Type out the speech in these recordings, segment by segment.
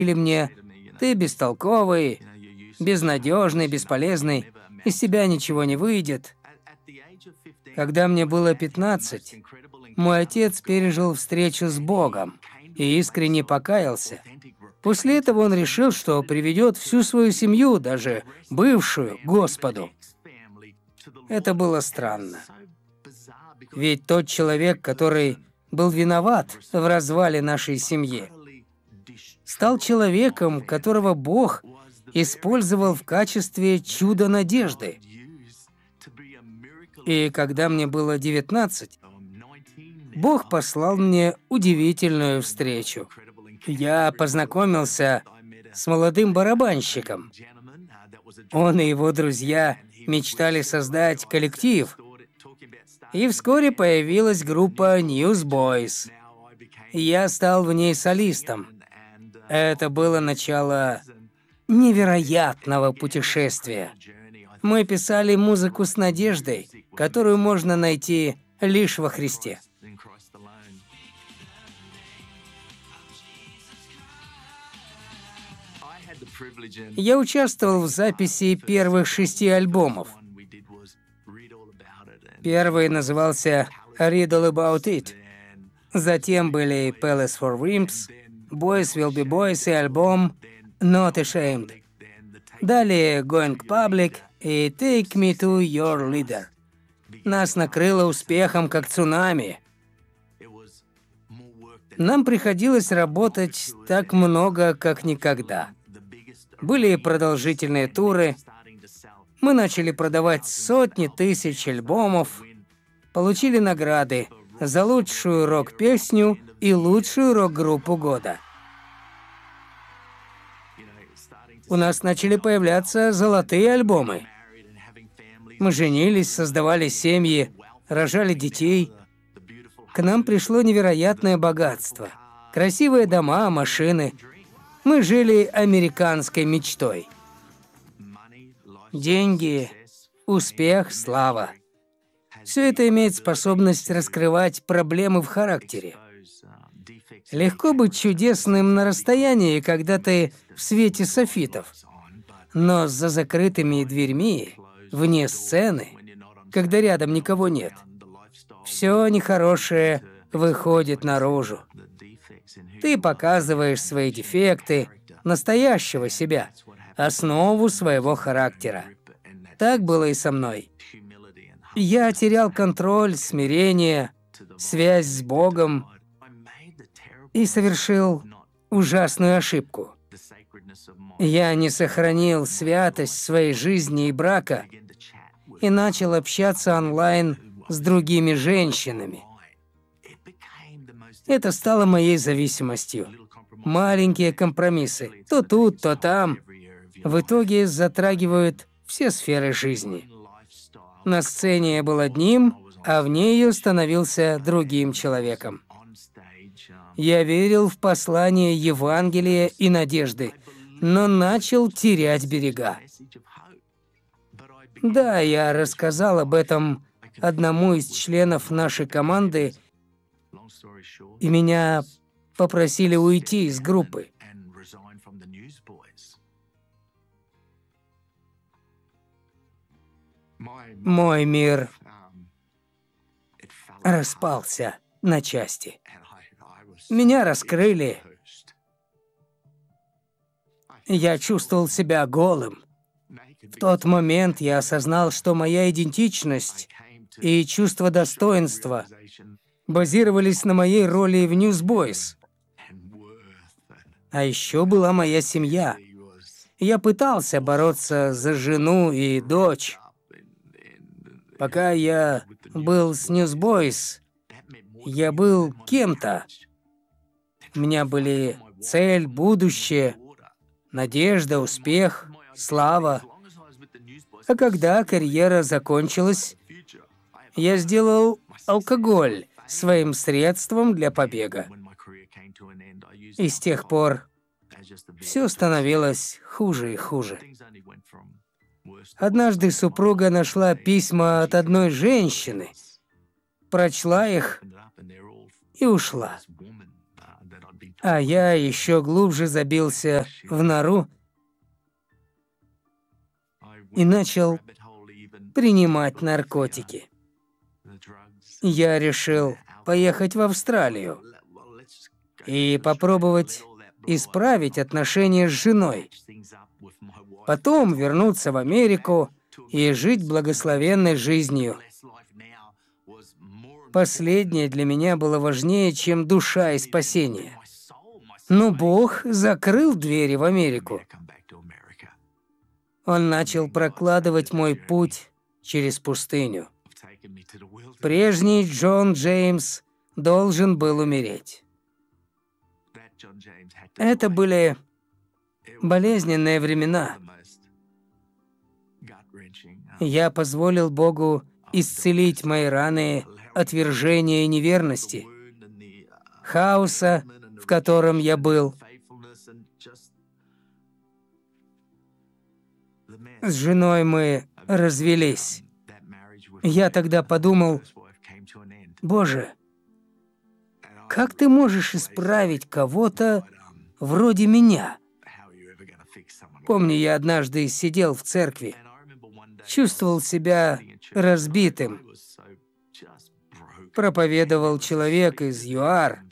мне: «Ты бестолковый, безнадежный, бесполезный, из тебя ничего не выйдет». Когда мне было 15, мой отец пережил встречу с Богом и искренне покаялся. После этого он решил, что приведет всю свою семью, даже бывшую, к Господу. Это было странно. Ведь тот человек, который был виноват в развале нашей семьи, стал человеком, которого Бог использовал в качестве чуда надежды. И когда мне было 19, Бог послал мне удивительную встречу. Я познакомился с молодым барабанщиком. Он и его друзья мечтали создать коллектив. И вскоре появилась группа Newsboys. Я стал в ней солистом. Это было начало невероятного путешествия. Мы писали музыку с надеждой, которую можно найти лишь во Христе. Я участвовал в записи первых 6 альбомов. Первый назывался «Read All About It». Затем были «Palace for Wimps», «Boys Will Be Boys» и альбом «Not Ashamed». Далее «Going Public» и «Take Me to Your Leader». Нас накрыло успехом, как цунами. Нам приходилось работать так много, как никогда. Были продолжительные туры. Мы начали продавать сотни тысяч альбомов, получили награды за лучшую рок-песню и лучшую рок-группу года. У нас начали появляться золотые альбомы. Мы женились, создавали семьи, рожали детей. К нам пришло невероятное богатство. Красивые дома, машины. Мы жили американской мечтой. Деньги, успех, слава. Все это имеет способность раскрывать проблемы в характере. Легко быть чудесным на расстоянии, когда ты в свете софитов. Но за закрытыми дверьми, вне сцены, когда рядом никого нет, все нехорошее выходит наружу. Ты показываешь свои дефекты, настоящего себя, основу своего характера. Так было и со мной. Я терял контроль, смирение, связь с Богом и совершил ужасную ошибку. Я не сохранил святость своей жизни и брака и начал общаться онлайн с другими женщинами. Это стало моей зависимостью. Маленькие компромиссы, то тут, то там, в итоге затрагивают все сферы жизни. На сцене я был одним, а вне ее становился другим человеком. Я верил в послание Евангелия и надежды, но начал терять берега. Да, я рассказал об этом одному из членов нашей команды, и меня попросили уйти из группы. Мой мир распался на части. Меня раскрыли. Я чувствовал себя голым. В тот момент я осознал, что моя идентичность и чувство достоинства базировались на моей роли в Newsboys. А еще была моя семья. Я пытался бороться за жену и дочь. Пока я был с Newsboys, я был кем-то. У меня были цель, будущее, надежда, успех, слава. А когда карьера закончилась, я сделал алкоголь своим средством для побега. И с тех пор все становилось хуже и хуже. Однажды супруга нашла письма от одной женщины, прочла их и ушла. а я еще глубже забился в нору и начал принимать наркотики. Я решил поехать в Австралию и попробовать исправить отношения с женой. Потом вернуться в Америку и жить благословенной жизнью. Последнее для меня было важнее, чем душа и спасение. Но Бог закрыл двери в Америку. Он начал прокладывать мой путь через пустыню. Прежний Джон Джеймс должен был умереть. Это были болезненные времена. Я позволил Богу исцелить мои раны отвержения и неверности, хаоса, в котором я был. С женой мы развелись. Я тогда подумал: Боже, как ты можешь исправить кого-то вроде меня? Помню, я однажды сидел в церкви, чувствовал себя разбитым. Проповедовал человек из ЮАР.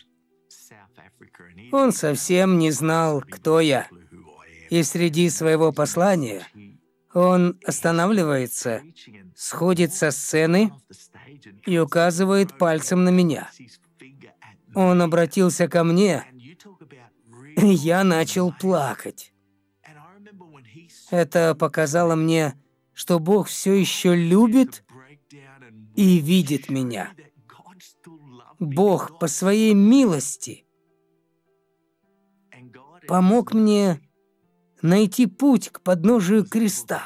Он совсем не знал, кто я. И среди своего послания он останавливается, сходит со сцены и указывает пальцем на меня. Он обратился ко мне, и я начал плакать. Это показало мне, что Бог все еще любит и видит меня. Бог по своей милости помог мне найти путь к подножию креста,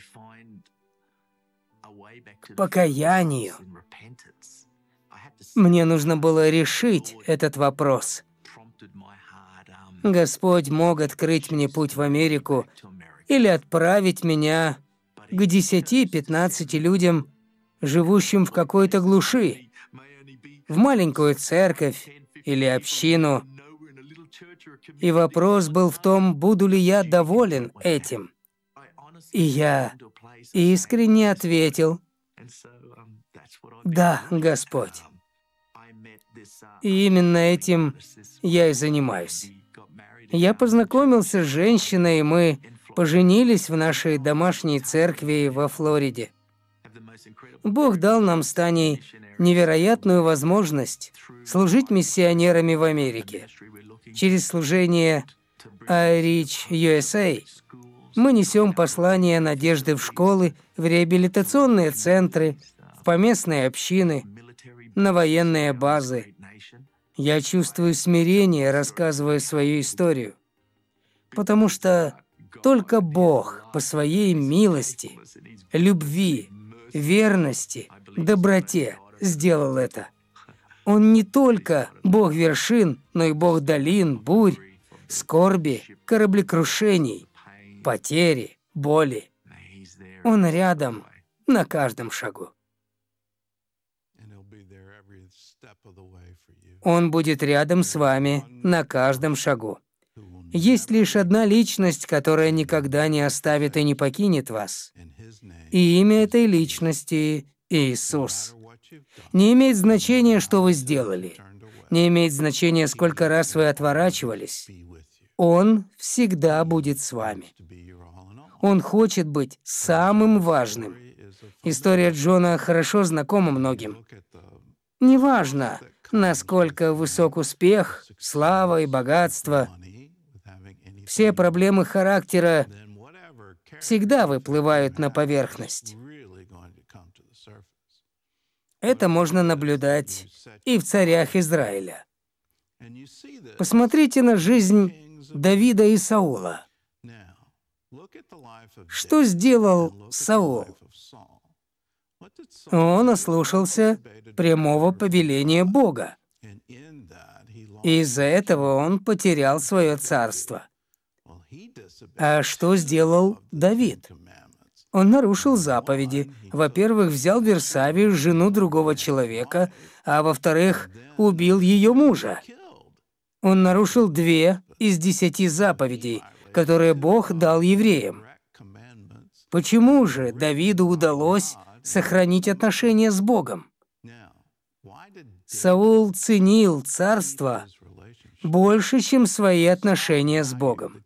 к покаянию. Мне нужно было решить этот вопрос. Господь мог открыть мне путь в Америку или отправить меня к 10-15 людям, живущим в какой-то глуши, в маленькую церковь или общину. И вопрос был в том, буду ли я доволен этим. И я искренне ответил: да, Господь. И именно этим я и занимаюсь. Я познакомился с женщиной, и мы поженились в нашей домашней церкви во Флориде. Бог дал нам с Таней невероятную возможность служить миссионерами в Америке. Через служение iReach USA мы несем послание надежды в школы, в реабилитационные центры, в поместные общины, на военные базы. Я чувствую смирение, рассказывая свою историю, потому что только Бог по своей милости, любви, верности, доброте сделал это. Он не только Бог вершин, но и Бог долин, бурь, скорби, кораблекрушений, потери, боли. Он рядом на каждом шагу. Он будет рядом с вами на каждом шагу. Есть лишь одна личность, которая никогда не оставит и не покинет вас. И имя этой личности — Иисус. Не имеет значения, что вы сделали. Не имеет значения, сколько раз вы отворачивались. Он всегда будет с вами. Он хочет быть самым важным. История Джона хорошо знакома многим. Неважно, насколько высок успех, слава и богатство, все проблемы характера всегда выплывают на поверхность. Это можно наблюдать и в царях Израиля. Посмотрите на жизнь Давида и Саула. Что сделал Саул? Он ослушался прямого повеления Бога. И из-за этого он потерял свое царство. А что сделал Давид? Он нарушил заповеди. Во-первых, взял Версавию, жену другого человека, а во-вторых, убил ее мужа. Он нарушил 2 из 10 заповедей, которые Бог дал евреям. Почему же Давиду удалось сохранить отношения с Богом? Саул ценил царство больше, чем свои отношения с Богом.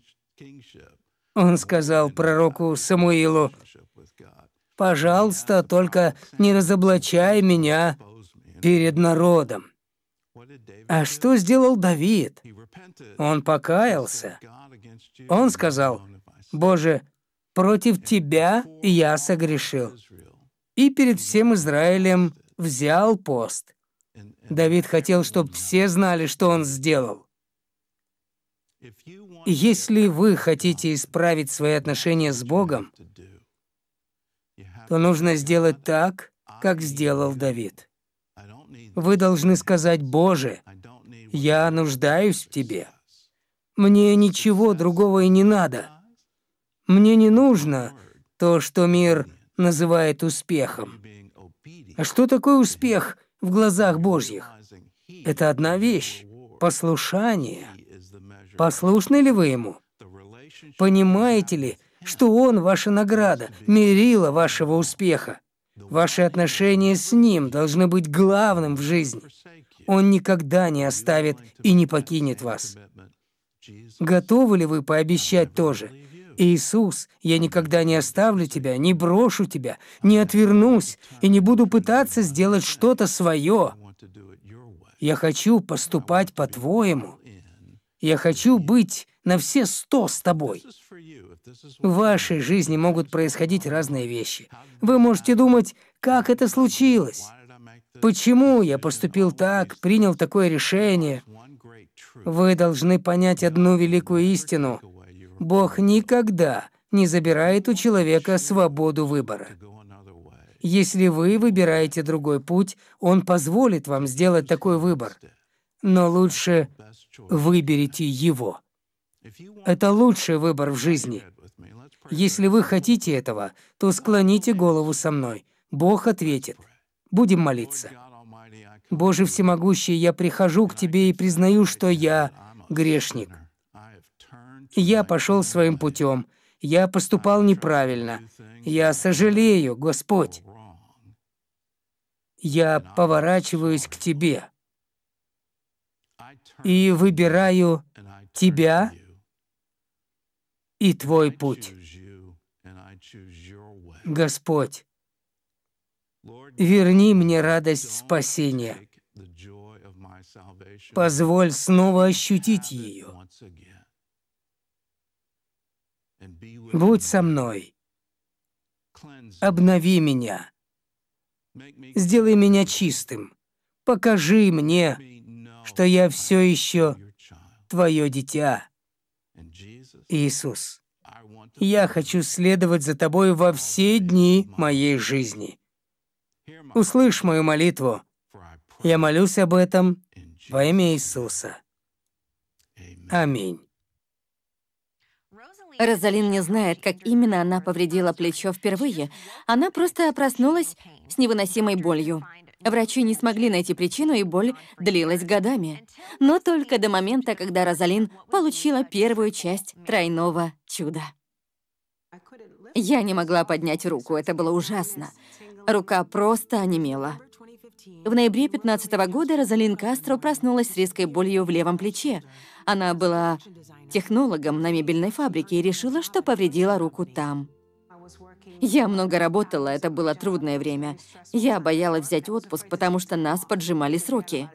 Он сказал пророку Самуилу: «Пожалуйста, только не разоблачай меня перед народом». А что сделал Давид? Он покаялся. Он сказал: «Боже, против Тебя я согрешил». И перед всем Израилем взял пост. Давид хотел, чтобы все знали, что он сделал. Если вы хотите исправить свои отношения с Богом, то нужно сделать так, как сделал Давид. Вы должны сказать: «Боже, я нуждаюсь в Тебе. Мне ничего другого и не надо. Мне не нужно то, что мир называет успехом». А что такое успех в глазах Божьих? Это одна вещь — послушание. Послушны ли вы Ему? Понимаете ли, что Он — ваша награда, мерило вашего успеха? Ваши отношения с Ним должны быть главным в жизни. Он никогда не оставит и не покинет вас. Готовы ли вы пообещать тоже? «Иисус, я никогда не оставлю Тебя, не брошу Тебя, не отвернусь и не буду пытаться сделать что-то свое. Я хочу поступать по-Твоему. Я хочу быть на все 100 с Тобой». В вашей жизни могут происходить разные вещи. Вы можете думать: «Как это случилось? Почему я поступил так, принял такое решение?» Вы должны понять одну великую истину. Бог никогда не забирает у человека свободу выбора. Если вы выбираете другой путь, Он позволит вам сделать такой выбор. Но лучше выберите его. Это лучший выбор в жизни. Если вы хотите этого, то склоните голову со мной. Бог ответит. Будем молиться. Боже всемогущий, я прихожу к Тебе и признаю, что я грешник. Я пошел своим путем. Я поступал неправильно. Я сожалею, Господь. Я поворачиваюсь к Тебе и выбираю Тебя и Твой путь. Господь, верни мне радость спасения. Позволь снова ощутить ее. Будь со мной. Обнови меня. Сделай меня чистым. Покажи мне, что я все еще Твое дитя. Иисус, я хочу следовать за Тобой во все дни моей жизни. Услышь мою молитву. Я молюсь об этом во имя Иисуса. Аминь. Розалин не знает, как именно она повредила плечо впервые. Она просто проснулась с невыносимой болью. Врачи не смогли найти причину, и боль длилась годами. Но только до момента, когда Розалин получила первую часть тройного чуда. Я не могла поднять руку, это было ужасно. Рука просто онемела. В ноябре 2015 года Розалин Кастро проснулась с резкой болью в левом плече. Она была технологом на мебельной фабрике и решила, что повредила руку там. Я много работала, это было трудное время. Я боялась взять отпуск, потому что нас поджимали сроки.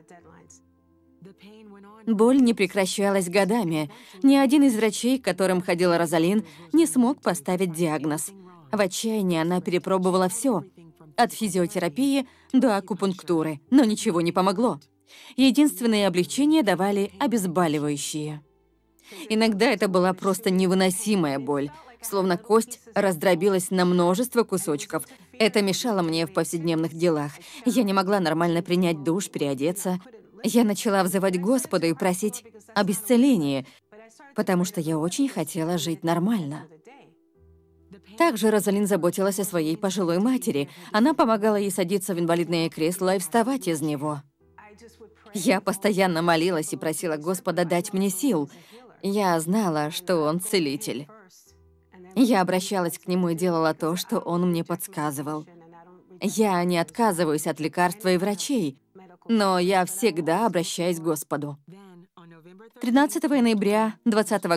Боль не прекращалась годами. Ни один из врачей, к которым ходила Розалин, не смог поставить диагноз. В отчаянии она перепробовала все, от физиотерапии до акупунктуры, но ничего не помогло. Единственное облегчение давали обезболивающие. Иногда это была просто невыносимая боль, словно кость раздробилась на множество кусочков. Это мешало мне в повседневных делах. Я не могла нормально принять душ, переодеться. Я начала взывать Господу и просить об исцелении, потому что я очень хотела жить нормально. Также Розалин заботилась о своей пожилой матери. Она помогала ей садиться в инвалидное кресло и вставать из него. Я постоянно молилась и просила Господа дать мне сил. Я знала, что Он целитель. Я обращалась к Нему и делала то, что Он мне подсказывал. Я не отказываюсь от лекарства и врачей, но я всегда обращаюсь к Господу. 13 ноября 2020